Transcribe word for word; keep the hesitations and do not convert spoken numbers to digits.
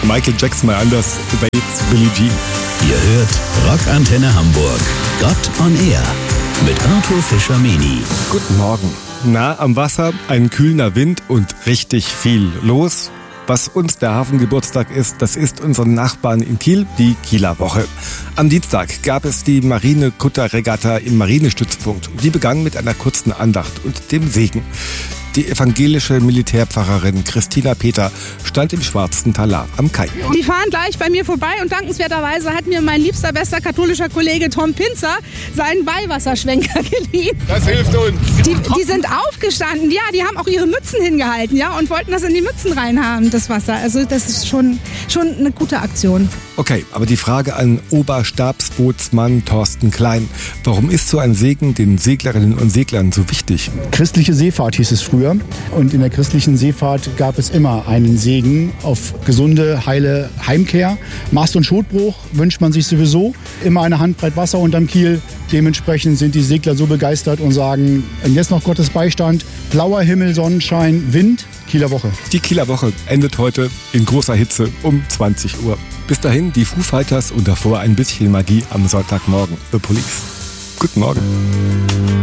Michael Jackson mal anders, The Bates, Billie Jean. Ihr hört Rockantenne Hamburg. Gott on Air mit Arthur Fischer-Meni. Guten Morgen. Nah am Wasser, ein kühlender Wind und richtig viel los. Was uns der Hafengeburtstag ist, das ist unseren Nachbarn in Kiel, die Kieler Woche. Am Dienstag gab es die Marine-Kutter-Regatta im Marinestützpunkt. Die begann mit einer kurzen Andacht und dem Segen. Die evangelische Militärpfarrerin Christina Peter stand im schwarzen Talar am Kai. Die fahren gleich bei mir vorbei und dankenswerterweise hat mir mein liebster, bester katholischer Kollege Tom Pinzer seinen Weihwasserschwenker geliehen. Das hilft uns. Die, die sind aufgestanden, ja, die haben auch ihre Mützen hingehalten, ja, und wollten das in die Mützen reinhaben, das Wasser. Also das ist schon, schon eine gute Aktion. Okay, aber die Frage an Oberstabsbootsmann Thorsten Klein. Warum ist so ein Segen den Seglerinnen und Seglern so wichtig? Christliche Seefahrt hieß es früher. Und in der christlichen Seefahrt gab es immer einen Segen auf gesunde, heile Heimkehr. Mast- und Schotbruch wünscht man sich sowieso. Immer eine Handbreit Wasser unterm Kiel. Dementsprechend sind die Segler so begeistert und sagen, jetzt noch Gottes Beistand, blauer Himmel, Sonnenschein, Wind, Kieler Woche. Die Kieler Woche endet heute in großer Hitze um zwanzig Uhr. Bis dahin die Foo Fighters und davor ein bisschen Magie am Sonntagmorgen. The Police. Guten Morgen.